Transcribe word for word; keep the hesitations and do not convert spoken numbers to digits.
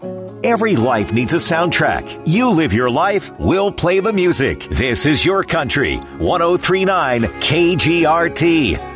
Every life needs a soundtrack. You live your life, we'll play the music. This is your country. one oh three point nine K G R T.